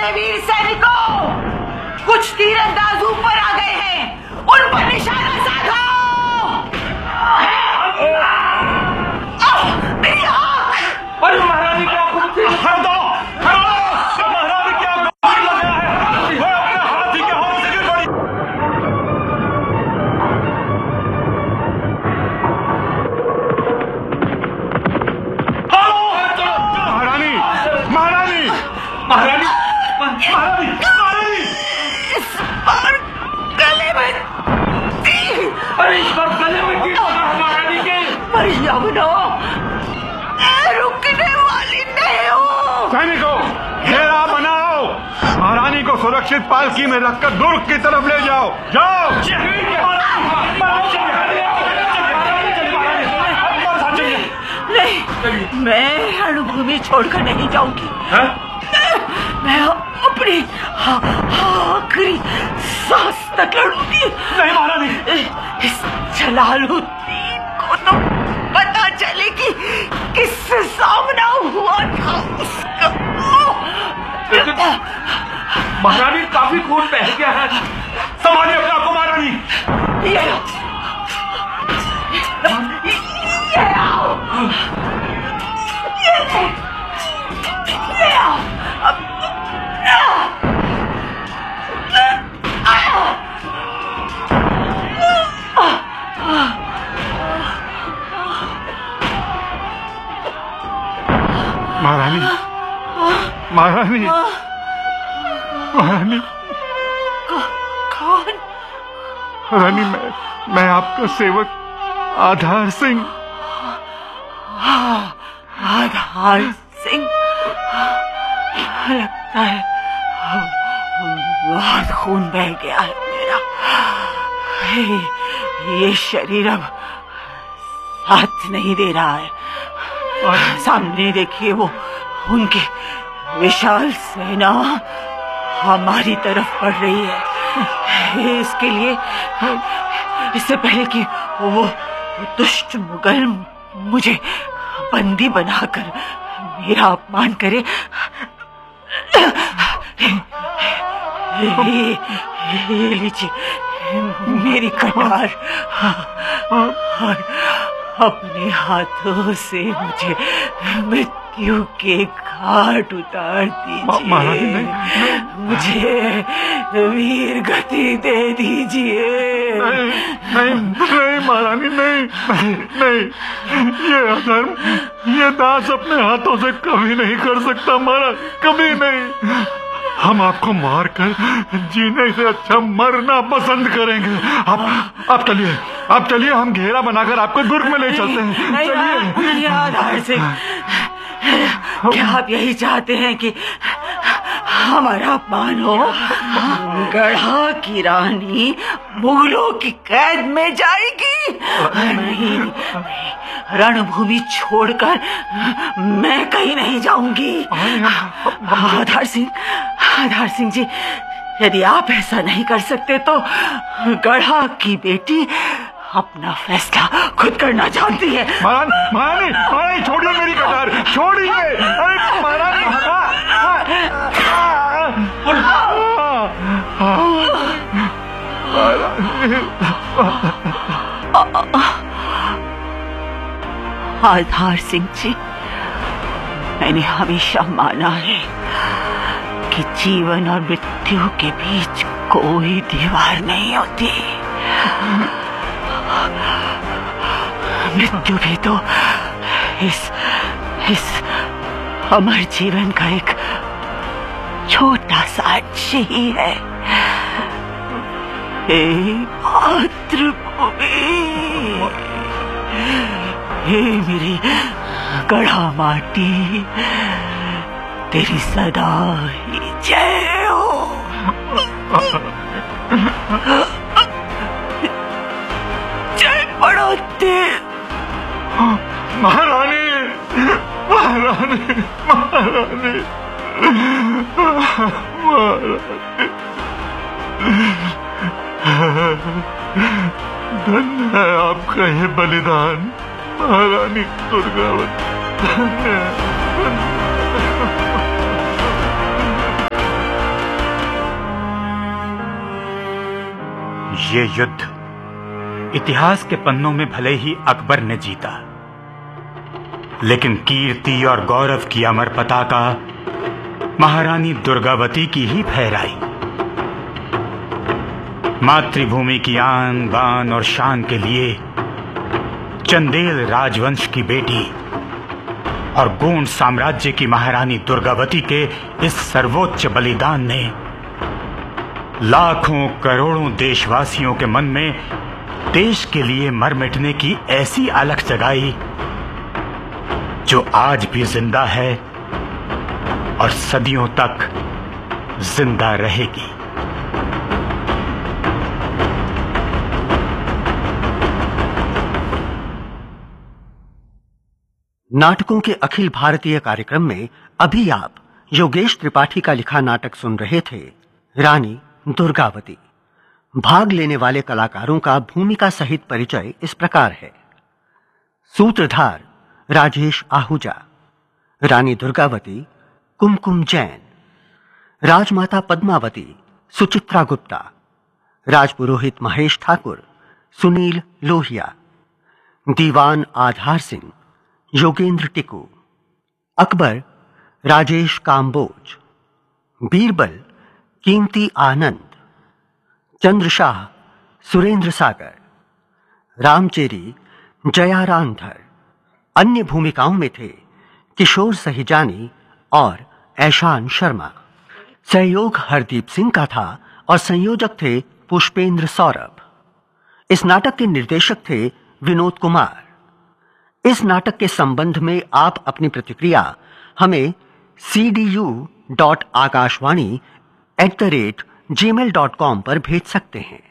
मेरे वीर सैनिकों, कुछ तीरंदाज ऊपर आ गए हैं, उन पर निशाना साधो। मेरी आँख! अरे महारानी क्या महारानी क्या गोली लगा है, वो अपने हाथी के हाथ से गिर पड़ी। महारानी महारानी महारानी महारानी महारानी इस बार गले में तीर। अरे इस बार गले में तीर महारानी के। यमुनो, रुकने वाली नहीं हो। सैनिकों, घेरा बनाओ, महारानी को सुरक्षित पालकी में रखकर दुर्ग की तरफ ले जाओ। जाओ। नहीं, मैं रणभूमि छोड़कर नहीं जाऊंगी। मैं अपनी आखिरी सांस तक लड़ूंगी। नहीं महारानी, इस जलालुद्दीन को तो पता चले कि किससे सामना हुआ था उसका। महारानी काफी खून बह गया है, संभालिए अपने आप को महारानी। ये आओ, ये आओ। महारानी महारानी महारानी, कौन? रानी, मैं आपका सेवक आधार सिंह। आधार सिंह? लगता है बहुत खून बह गया है मेरा। ये शरीर अब साथ नहीं दे रहा है। सामने देखिए, वो उनकी विशाल सेना हमारी तरफ बढ़ रही है। इसके लिए, इससे पहले कि वो दुष्ट मुगल मुझे बंदी बनाकर मेरा अपमान करे, ये लीजिए मेरी कटार और अपने हाथों से मुझे मृत्यु के घाट उतार दीजिए। मुझे वीर गति दे दीजिए। नहीं महारानी, नहीं, ये अधर्म, ये दास अपने हाथों से कभी नहीं कर सकता महाराज, कभी नहीं। हम आपको मारकर जीने से अच्छा मरना पसंद करेंगे। आप चलिए, हम घेरा बनाकर आपको दुर्ग में ले चलते हैं। चलिए। आधार सिंह, क्या आप यही चाहते हैं कि हमारा अपमान हो? गढ़ा की रानी मुगलों की कैद में जाएगी? नहीं, रणभूमि छोड़कर मैं कहीं नहीं जाऊंगी। आधार सिंह जी, यदि आप ऐसा नहीं कर सकते तो गढ़ा की बेटी अपना फैसला खुद करना जानती है। महारानी, छोड़िए मेरी कटार, छोड़िए। महारानी, आधार सिंह जी, मैंने हमेशा माना है कि जीवन और मृत्यु के बीच कोई दीवार नहीं होती। मृत्यु भी तो इस अमर जीवन का एक छोटा सा अंश ही है। हे मातृभूमि, हे मेरी गढ़ा माटी, तेरी सदा ही जय हो। जय पड़ोते। महारानी, धन्य है आपका ये बलिदान महारानी दुर्गावती। धन्य। ये युद्ध इतिहास के पन्नों में भले ही अकबर ने जीता, लेकिन कीर्ति और गौरव की अमर पताका महारानी दुर्गावती की ही फहराई। मातृभूमि की आन बान और शान के लिए चंदेल राजवंश की बेटी और गोंड साम्राज्य की महारानी दुर्गावती के इस सर्वोच्च बलिदान ने लाखों करोड़ों देशवासियों के मन में देश के लिए मर मिटने की ऐसी अलख जगाई जो आज भी जिंदा है और सदियों तक जिंदा रहेगी। नाटकों के अखिल भारतीय कार्यक्रम में अभी आप योगेश त्रिपाठी का लिखा नाटक सुन रहे थे, रानी दुर्गावती। भाग लेने वाले कलाकारों का भूमिका सहित परिचय इस प्रकार है। सूत्रधार राजेश आहूजा, रानी दुर्गावती कुमकुम जैन, राजमाता पद्मावती सुचित्रा गुप्ता, राजपुरोहित महेश ठाकुर सुनील लोहिया, दीवान आधार सिंह योगेंद्र टिकू, अकबर राजेश काम्बोज, बीरबल कीमती आनंद, चंद्रशाह सुरेंद्र सागर, रामचेरी जया रामधर। अन्य भूमिकाओं में थे किशोर सहिजानी और ऐशान शर्मा। सहयोग हरदीप सिंह का था और संयोजक थे पुष्पेंद्र सौरभ। इस नाटक के निर्देशक थे विनोद कुमार। इस नाटक के संबंध में आप अपनी प्रतिक्रिया हमें cdu.akashvani@gmail.com पर भेज सकते हैं।